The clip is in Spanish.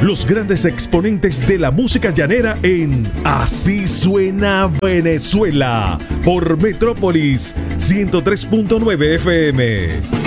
los grandes exponentes de la música llanera en Así Suena Venezuela por Metrópolis 103.9 FM.